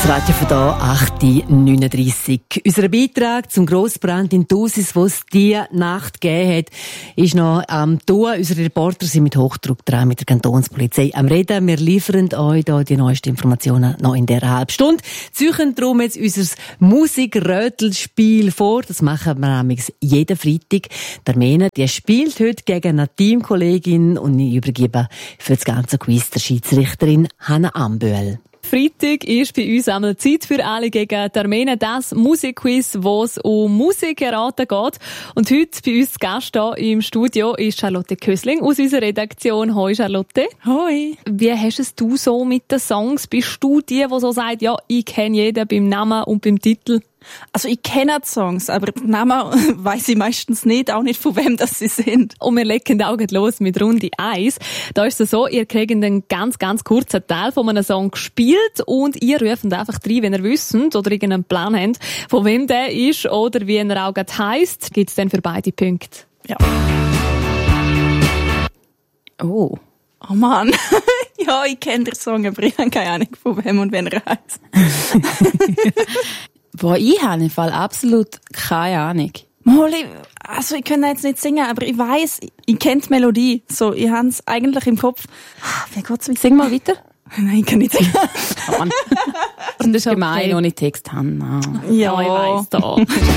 Das Radio von da, 8.39 Uhr. Unser Beitrag zum Grossbrand in Thusis, wo es diese Nacht gegeben hat, ist noch am Tun. Unsere Reporter sind mit Hochdruck dran, mit der Kantonspolizei am Reden. Wir liefern euch da die neuesten Informationen noch in dieser halben Stunde. Züchen darum jetzt unser Musikrötelspiel vor. Das machen wir nämlich jeden Freitag. Der Mena, die spielt heute gegen eine Teamkollegin und ich übergebe für das ganze Quiz der Schiedsrichterin Hanna Ambühl. Freitag ist bei uns einmal Zeit für alle gegen die Armenen, das Musikquiz, wo es um Musik erraten geht. Und heute bei uns Gast hier im Studio ist Charlotte Kösling aus unserer Redaktion. Hoi Charlotte. Hoi. Wie hast es du so mit den Songs? Bist du die so sagt, ja, ich kenne jeden beim Namen und beim Titel? Also ich kenne die Songs, aber den Namen weiss ich meistens nicht, auch nicht von wem das sie sind. Und wir legen auch los mit Runde 1. Da ist es so, ihr kriegt einen ganz, ganz kurzen Teil von einem Song gespielt und ihr ruft einfach rein, wenn ihr wisst oder irgendeinen Plan habt, von wem der ist oder wie er auch gerade heisst, gibt es dann für beide Punkte. Ja. Oh Mann. Ja, ich kenne den Song, aber ich habe keine Ahnung von wem und wen er heisst. Boah, ich habe im Fall absolut keine Ahnung. Molly, also ich kann jetzt nicht singen, aber ich weiss, ich kenne die Melodie. So, ich habe es eigentlich im Kopf. Wie geht's? Sing mal weiter. Nein, ich kann nicht singen. Oh Mann. Das ist gemein, okay. Ohne Text haben. Ja, ich weiss da.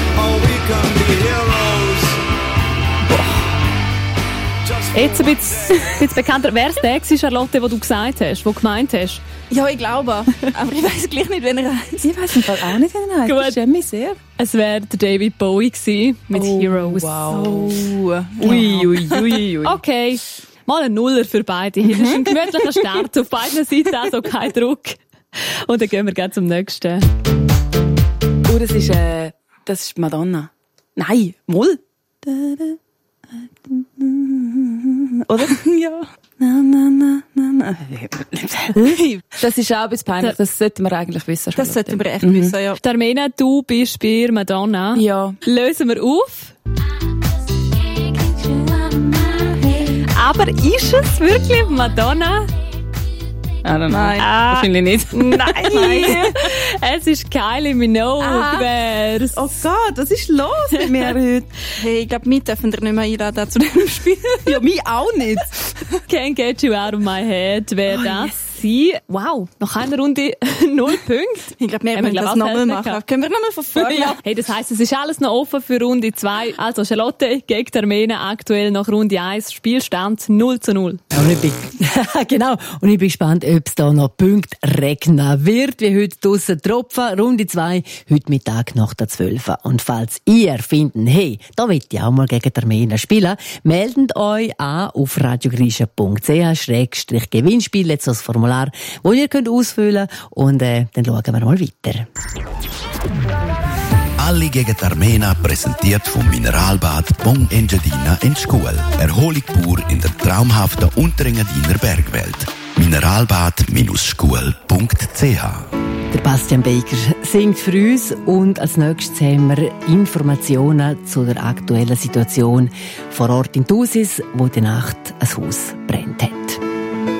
Jetzt ein bisschen bekannter. Wer ist der gewesen, Charlotte, den du gesagt hast, den du gemeint hast? Ja, ich glaube. Aber ich weiss gleich nicht, wen er heisst. Ich weiss im Fall auch nicht, wen er heisst. Gut. Das schämt mich sehr. Es wäre der David Bowie gewesen, mit Heroes. Wow. Ui. Okay. Mal ein Nuller für beide. Das ist ein gemütlicher Start auf beiden Seiten, also kein Druck. Und dann gehen wir gleich zum nächsten. Oh, das ist Madonna. Nein, Moll. Oder? Ja. Das ist auch ein bisschen peinlich. Das sollten wir eigentlich wissen. Das sollten wir echt wissen, ja. Darmena, du bist bei Madonna. Ja. Lösen wir auf. Aber ist es wirklich Madonna? Nein. Wahrscheinlich nicht. Nein. Es ist Kylie Minogue. Oh Gott, was ist los mit mir heute? Hey, ich glaube, wir dürfen dir nicht mehr einladen zu diesem Spiel. Ja, mich auch nicht. Can't get you out of my head. Wer das sein? Wow, nach einer Runde 0 Punkte. Ich glaube, wir müssen das nochmal machen. Können wir nochmal von vorne? Ja. Hey, das heisst, es ist alles noch offen für Runde 2. Also Charlotte gegen die Armenen aktuell nach Runde 1. Spielstand 0:0. Und ich bin gespannt, ob es da noch Punkte regnen wird, wie heute draussen tropfen. Runde 2, heute Mittag nach der 12. Und falls ihr findet, hey, da wollt ihr auch mal gegen die Armenen spielen, meldet euch an auf radiogrische.ch/Gewinnspiel, jetzt das Formular, wo ihr könnt ausfüllen und dann schauen wir mal weiter. Alle gegen die Armena präsentiert vom Mineralbad Bong Engadina in Scuol. Erholung pur in der traumhaften Unterengadiner Bergwelt. Mineralbad-scuol.ch. Der Bastian Baker singt für uns und als nächstes haben wir Informationen zu der aktuellen Situation vor Ort in Thusis, wo die Nacht ein Haus brennt hat.